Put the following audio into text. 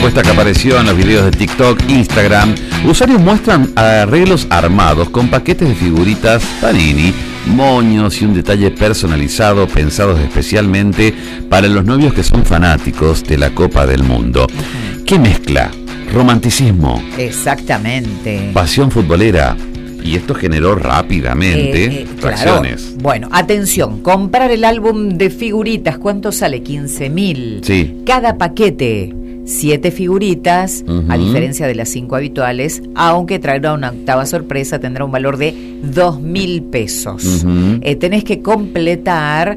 propuesta que apareció en los videos de TikTok, Instagram, usuarios muestran arreglos armados con paquetes de figuritas Panini, moños y un detalle personalizado pensados especialmente para los novios que son fanáticos de la Copa del Mundo. ¿Qué mezcla? Romanticismo. Exactamente. Pasión futbolera. Y esto generó rápidamente reacciones. Claro. Bueno, atención, comprar el álbum de figuritas, ¿cuánto sale? 15.000. Sí. Cada paquete, 7 figuritas, a diferencia de las 5 habituales, aunque traerá una octava sorpresa, tendrá un valor de 2.000 pesos. Tenés que completar